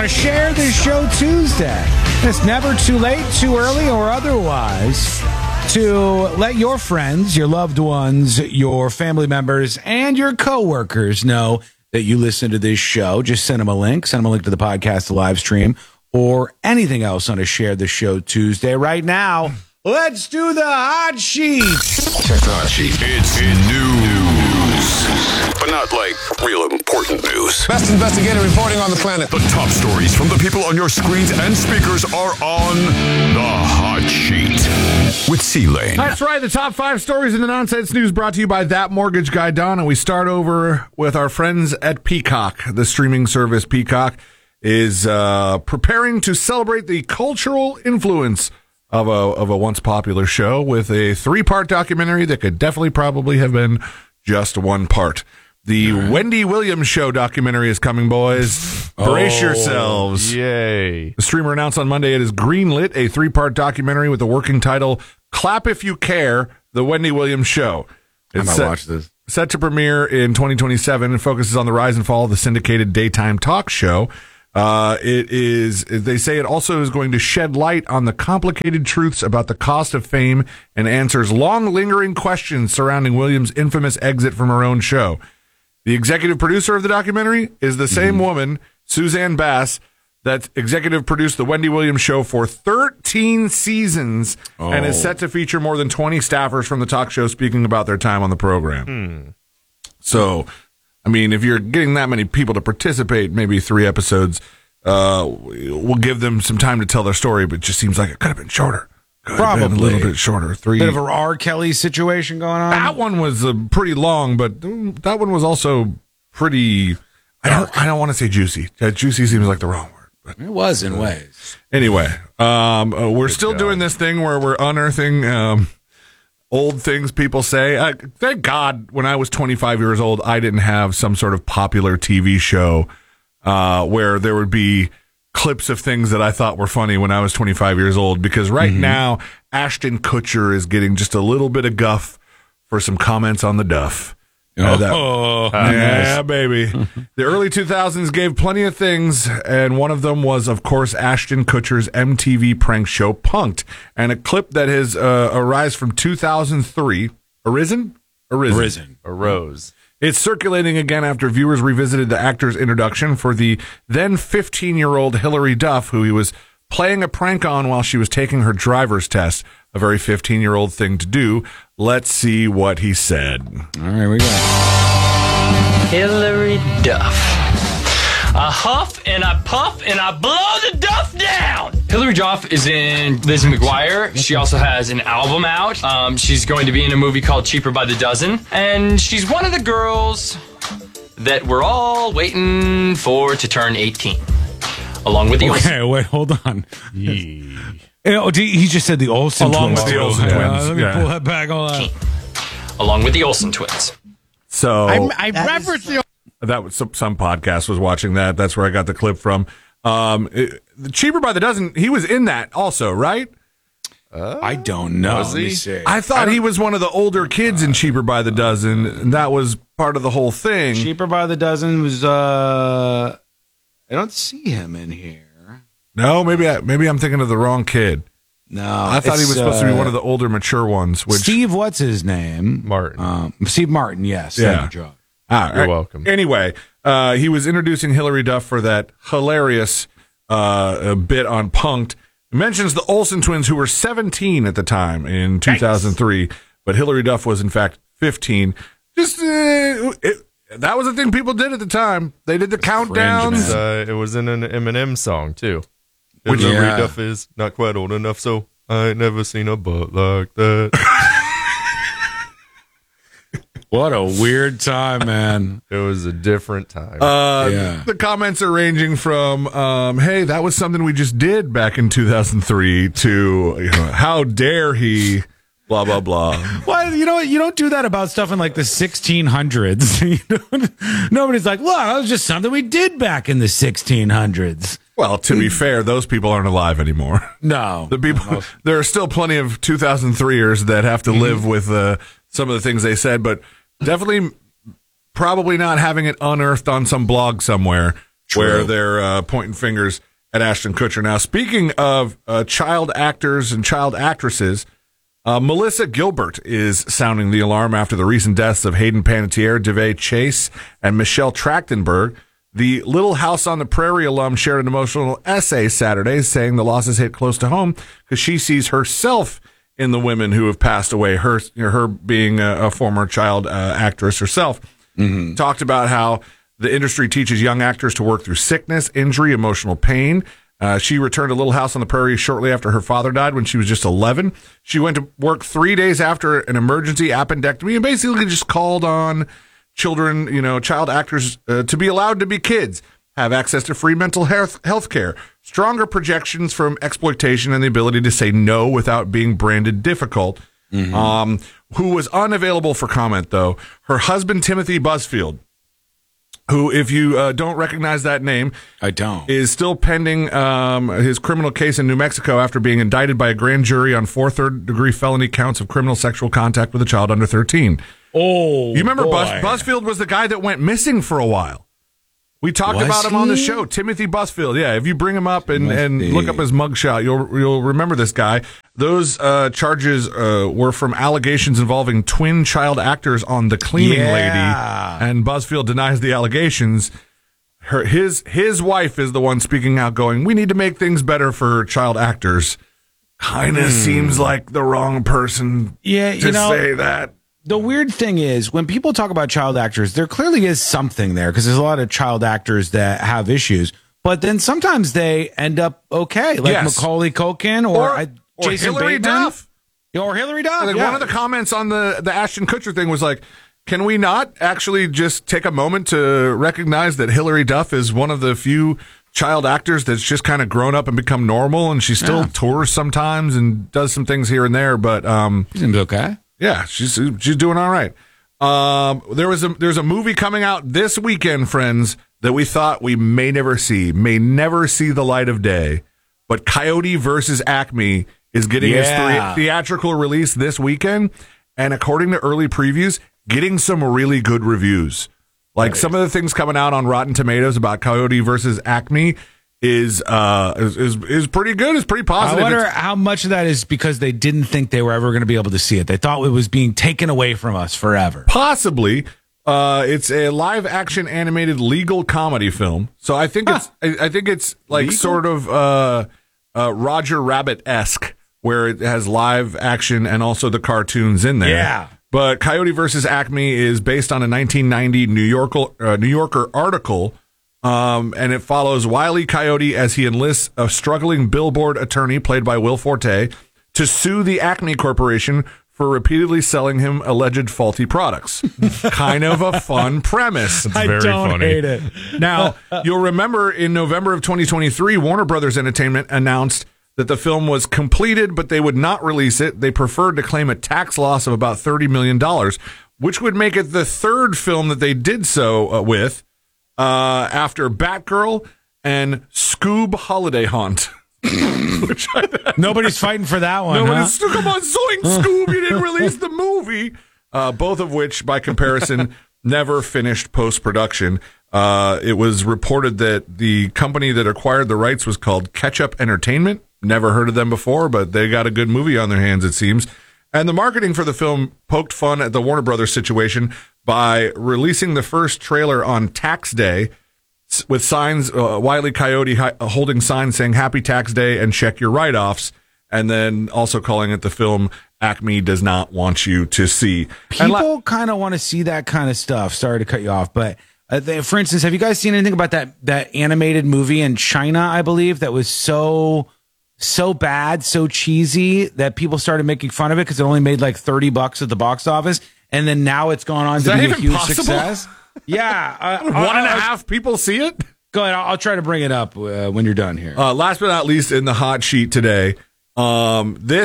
a Share This Show Tuesday. It's never too late, too early, or otherwise to let your friends, your loved ones, your family members, and your coworkers know that you listen to this show. Just send them a link. Send them a link to the podcast, the live stream, or anything else on a Share This Show Tuesday. Right now, let's do the hot sheet. Check the hot sheet. It's news, but not like real important news. Best investigative reporting on the planet. The top stories from the people on your screens and speakers are on the hot sheet with C-Lane. That's right. The top 5 stories in the nonsense news brought to you by That Mortgage Guy, Don. And we start over with our friends at Peacock. The streaming service Peacock is preparing to celebrate the cultural influence of a once popular show with a 3-part documentary that could definitely probably have been just 1 part. The Wendy Williams Show documentary is coming, boys. Brace yourselves. Yay. The streamer announced on Monday it has greenlit a 3-part documentary with the working title, Clap If You Care, The Wendy Williams Show. I might watch this. Set to premiere in 2027 and focuses on the rise and fall of the syndicated daytime talk show. They say it also is going to shed light on the complicated truths about the cost of fame and answers long lingering questions surrounding Williams' infamous exit from her own show. The executive producer of the documentary is the same woman, Suzanne Bass, that executive produced the Wendy Williams Show for 13 seasons and is set to feature more than 20 staffers from the talk show speaking about their time on the program. So, I mean, if you're getting that many people to participate, maybe 3 episodes will give them some time to tell their story, but it just seems like it could have been shorter. Probably a little bit shorter. 3. Bit of a R. Kelly situation going on. That one was pretty long, but that one was also pretty. I don't want to say juicy. Juicy seems like the wrong word. But it was in ways. Anyway, we're still doing this thing where we're unearthing old things people say. Thank God, when I was 25 years old, I didn't have some sort of popular TV show where there would be clips of things that I thought were funny when I was 25 years old, because right now Ashton Kutcher is getting just a little bit of guff for some comments on the Duff. Yeah, baby. The early 2000s gave plenty of things, and one of them was, of course, Ashton Kutcher's MTV prank show Punk'd, and a clip that has arose from 2003. Arose. It's circulating again after viewers revisited the actor's introduction for the then 15-year-old Hilary Duff, who he was playing a prank on while she was taking her driver's test. A very 15-year-old thing to do. Let's see what he said. All right, we go. Hilary Duff. I huff and I puff and I blow the Duff down. Hilary Duff is in Lizzie McGuire. She also has an album out. She's going to be in a movie called Cheaper by the Dozen. And she's one of the girls that we're all waiting for to turn 18. Along with the Okay, wait, hold on. He just said the Olsen Along twins. with the Olsen twins. Let me pull that back. Hold on. Along with the Olsen twins. So I referenced the... that was some podcast was watching that. That's where I got the clip from. The Cheaper by the Dozen, he was in that also, right? I don't know. Was he? Let me see. I thought he was one of the older kids in Cheaper by the Dozen, and that was part of the whole thing. Cheaper by the Dozen was... I don't see him in here. No, maybe I'm thinking of the wrong kid. No, I thought he was supposed to be one of the older, mature ones. Which, Steve, what's his name? Martin. Steve Martin, yes. Yeah. Thank you, Joe. You're welcome. Anyway, he was introducing Hilary Duff for that hilarious bit on Punk'd. He mentions the Olsen twins, who were 17 at the time in 2003, but Hilary Duff was, in fact, 15. Just that was the thing people did at the time. They did the countdowns. It was in an Eminem song, too. Which- Hilary Yeah. Duff is not quite old enough, so I ain't never seen a butt like that. What a weird time, man. It was a different time. Yeah. The comments are ranging from, hey, that was something we just did back in 2003 to, how dare he, blah, blah, blah. Well, you know what? You don't do that about stuff in like the 1600s. Nobody's like, well, that was just something we did back in the 1600s. Well, to be fair, those people aren't alive anymore. No. The people, there are still plenty of 2003ers that have to live with some of the things they said, but definitely probably not having it unearthed on some blog somewhere. where they're pointing fingers at Ashton Kutcher. Now, speaking of child actors and child actresses, Melissa Gilbert is sounding the alarm after the recent deaths of Hayden Panettiere, DeVay Chase, and Michelle Trachtenberg. The Little House on the Prairie alum shared an emotional essay Saturday saying the losses hit close to home because she sees herself in the women who have passed away, her being a former child actress herself. Talked about how the industry teaches young actors to work through sickness, injury, emotional pain. She returned to Little House on the Prairie shortly after her father died when she was just 11. She went to work 3 days after an emergency appendectomy and basically just called on children, child actors to be allowed to be kids, have access to free mental health care, stronger projections from exploitation, and the ability to say no without being branded difficult. Who was unavailable for comment, though, her husband, Timothy Busfield, who, if you don't recognize that name, I don't, is still pending his criminal case in New Mexico after being indicted by a grand jury on 4 third-degree felony counts of criminal sexual contact with a child under 13. Oh, you remember Busfield was the guy that went missing for a while. We talked about him on the show, Timothy Busfield. Yeah, if you bring him up and look up his mugshot, you'll remember this guy. Those charges were from allegations involving twin child actors on The Cleaning Lady, and Busfield denies the allegations. His wife is the one speaking out, going, "We need to make things better for child actors." Kind of seems like the wrong person to say that. The weird thing is, when people talk about child actors, there clearly is something there, because there's a lot of child actors that have issues, but then sometimes they end up okay, like Macaulay Culkin or Jason Hilary Bateman. Duff. Or Hilary Duff. Like one of the comments on the Ashton Kutcher thing was like, can we not actually just take a moment to recognize that Hilary Duff is one of the few child actors that's just kind of grown up and become normal, and she still tours sometimes and does some things here and there, but she seems okay. Yeah, she's doing all right. There's a movie coming out this weekend, friends, that we thought we may never see the light of day. But Coyote versus Acme is getting its theatrical release this weekend, and according to early previews, getting some really good reviews. Like some of the things coming out on Rotten Tomatoes about Coyote versus Acme is pretty good. It's pretty positive. I wonder how much of that is because they didn't think they were ever going to be able to see it. They thought it was being taken away from us forever. Possibly. It's a live action animated legal comedy film. So I think it's like legal? Sort of Roger Rabbit-esque, where it has live action and also the cartoons in there. Yeah. But Coyote versus Acme is based on a 1990 New Yorker article. And it follows Wile E. Coyote as he enlists a struggling billboard attorney played by Will Forte to sue the Acme Corporation for repeatedly selling him alleged faulty products. Kind of a fun premise. It's very funny. Hate it. Now, you'll remember in November of 2023, Warner Brothers Entertainment announced that the film was completed, but they would not release it. They preferred to claim a tax loss of about $30 million, which would make it the third film that they did so with. After Batgirl and Scoob Holiday Haunt. Nobody's fighting for that one. Come on, zoink, Scoob, you didn't release the movie. Both of which, by comparison, never finished post-production. It was reported that the company that acquired the rights was called Ketchup Entertainment. Never heard of them before, but they got a good movie on their hands, it seems. And the marketing for the film poked fun at the Warner Brothers situation by releasing the first trailer on Tax Day with signs, Wile E. Coyote holding signs saying Happy Tax Day and check your write-offs, and then also calling it the film Acme does not want you to see. People kind of want to see that kind of stuff. Sorry to cut you off, but for instance, have you guys seen anything about that animated movie in China, I believe, that was so bad, so cheesy that people started making fun of it because it only made like $30 at the box office, and then now it's gone on to be a huge success. Yeah, 1.5 people see it. Go ahead. I'll try to bring it up when you're done here. Last but not least, in the hot sheet today, I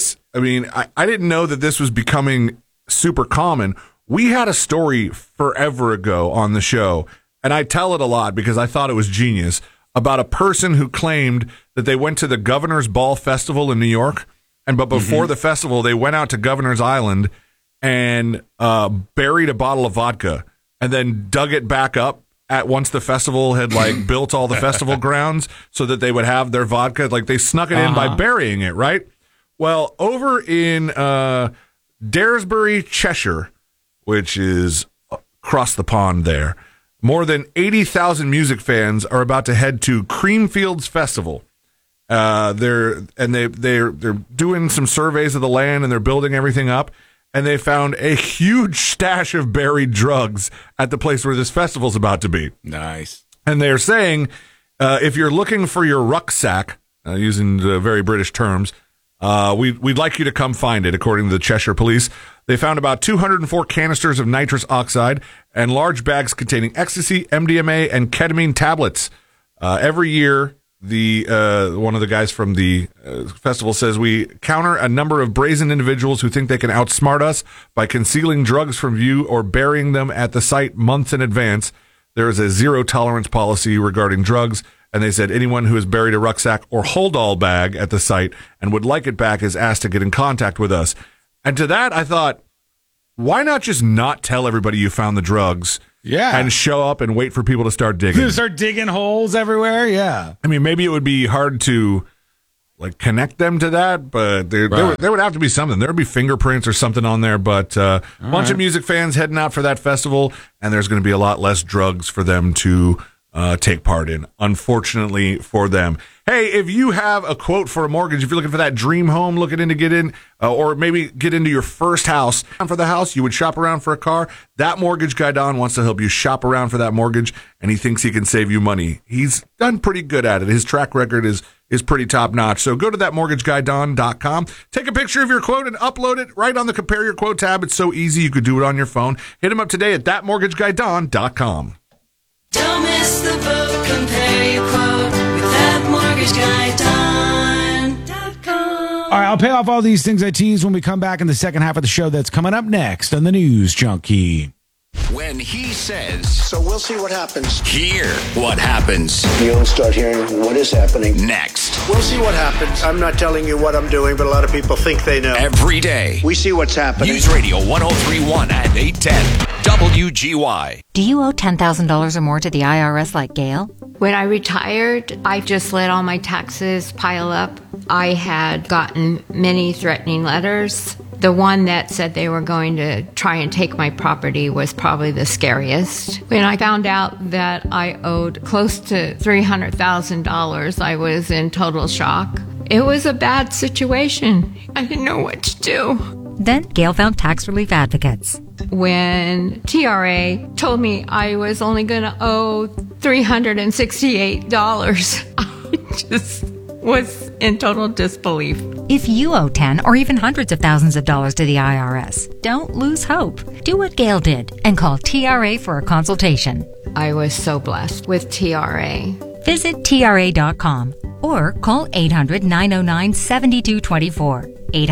didn't know that this was becoming super common. We had a story forever ago on the show, and I tell it a lot because I thought it was genius, about a person who claimed that they went to the Governor's Ball Festival in New York, but before the festival, they went out to Governor's Island and buried a bottle of vodka and then dug it back up at once the festival had like built all the festival grounds so that they would have their vodka. Like they snuck it in by burying it, right? Well, over in Daresbury, Cheshire, which is across the pond there, more than 80,000 music fans are about to head to Creamfields Festival. They're doing some surveys of the land and they're building everything up. And they found a huge stash of buried drugs at the place where this festival's about to be. Nice. And they're saying, if you're looking for your rucksack, using the very British terms, we'd like you to come find it, according to the Cheshire Police. They found about 204 canisters of nitrous oxide and large bags containing ecstasy, MDMA, and ketamine tablets. Every year, one of the guys from the festival says we counter a number of brazen individuals who think they can outsmart us by concealing drugs from view or burying them at the site months in advance. There is a zero tolerance policy regarding drugs, and they said anyone who has buried a rucksack or hold-all bag at the site and would like it back is asked to get in contact with us. And to that, I thought, why not just not tell everybody you found the drugs? Yeah. And show up and wait for people to start digging. Start digging holes everywhere? Yeah. I mean, maybe it would be hard to like connect them to that, but there would have to be something. There would be fingerprints or something on there, but a bunch of music fans heading out for that festival, and there's going to be a lot less drugs for them to take part in, unfortunately for them. Hey, if you have a quote for a mortgage, if you're looking for that dream home, looking to get in, or maybe get into your first house, for the house, you would shop around for a car. That mortgage guy, Don, wants to help you shop around for that mortgage, and he thinks he can save you money. He's done pretty good at it. His track record is pretty top notch. So go to thatmortgageguyDon.com, take a picture of your quote and upload it right on the Compare Your Quote tab. It's so easy. You could do it on your phone. Hit him up today at thatmortgageguyDon.com. Don't miss the boat, compare your quote with thatmortgageguyDon.com. All right, I'll pay off all these things I teased when we come back in the second half of the show. That's coming up next on the News Junkie. When he says, so we'll see what happens. Hear what happens. You'll start hearing what is happening. Next. We'll see what happens. I'm not telling you what I'm doing, but a lot of people think they know. Every day. We see what's happening. News Radio 103.1 and 810. WGY. Do you owe $10,000 or more to the IRS like Gail? When I retired, I just let all my taxes pile up. I had gotten many threatening letters. The one that said they were going to try and take my property was probably the scariest. When I found out that I owed close to $300,000, I was in total shock. It was a bad situation. I didn't know what to do. Then Gail found tax relief advocates. When TRA told me I was only going to owe $368, I just was in total disbelief. If you owe 10 or even hundreds of thousands of dollars to the IRS, don't lose hope. Do what Gail did and call TRA for a consultation. I was so blessed with TRA. Visit TRA.com or call 800-909-7224.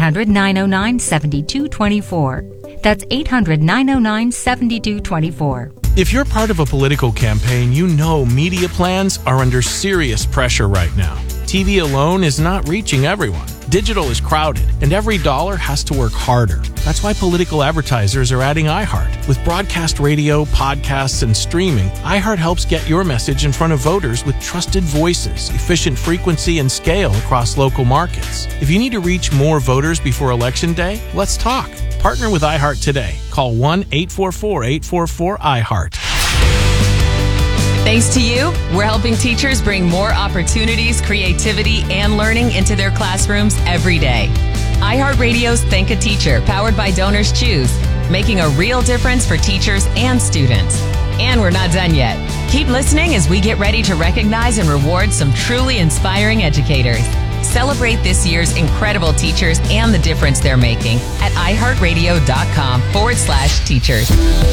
800-909-7224. That's 800-909-7224. If you're part of a political campaign, you know media plans are under serious pressure right now. TV alone is not reaching everyone. Digital is crowded, and every dollar has to work harder. That's why political advertisers are adding iHeart. With broadcast radio, podcasts, and streaming, iHeart helps get your message in front of voters with trusted voices, efficient frequency, and scale across local markets. If you need to reach more voters before Election Day, let's talk. Partner with iHeart today. Call 1-844-844-iHeart. Thanks to you, we're helping teachers bring more opportunities, creativity, and learning into their classrooms every day. iHeartRadio's Thank a Teacher, powered by Donors Choose, making a real difference for teachers and students. And we're not done yet. Keep listening as we get ready to recognize and reward some truly inspiring educators. Celebrate this year's incredible teachers and the difference they're making at iHeartRadio.com/teachers.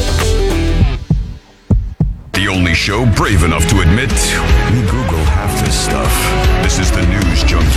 The only show brave enough to admit we Googled half this stuff. This is the News Junkie.